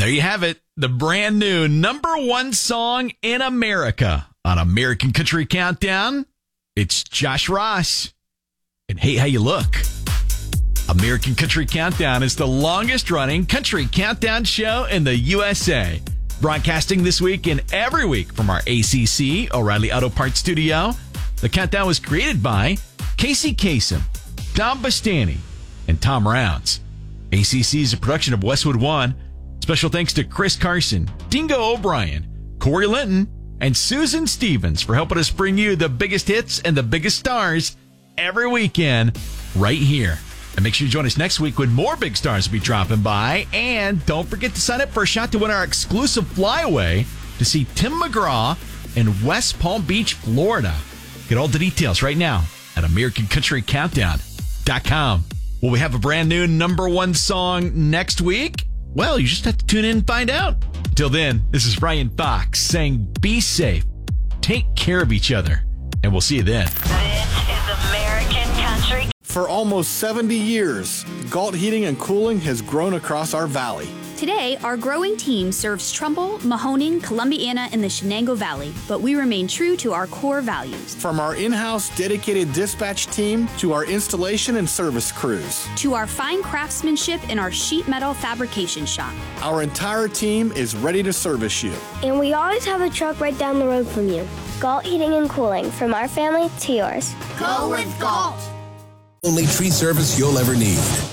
there you have it. The brand new #1 song in America on American Country Countdown. It's Josh Ross. And hey, how you look? American Country Countdown is the longest running country countdown show in the USA. Broadcasting this week and every week from our ACC O'Reilly Auto Parts studio. The countdown was created by Casey Kasem, Tom Bastani, and Tom Rounds. ACC is a production of Westwood One. Special thanks to Chris Carson, Dingo O'Brien, Corey Linton, and Susan Stevens for helping us bring you the biggest hits and the biggest stars every weekend right here. And make sure you join us next week when more big stars will be dropping by. And don't forget to sign up for a shot to win our exclusive flyaway to see Tim McGraw in West Palm Beach, Florida. Get all the details right now at AmericanCountryCountdown.com. Will we have a brand new #1 song next week? Well, you just have to tune in and find out. Until then, this is Ryan Fox saying be safe, take care of each other, and we'll see you then. This is American Country. For almost 70 years, Galt Heating and Cooling has grown across our valley. Today, our growing team serves Trumbull, Mahoning, Columbiana, and the Shenango Valley, but we remain true to our core values. From our in-house dedicated dispatch team to our installation and service crews. To our fine craftsmanship in our sheet metal fabrication shop. Our entire team is ready to service you. And we always have a truck right down the road from you. Galt Heating and Cooling, from our family to yours. Go with Galt! Only tree service you'll ever need.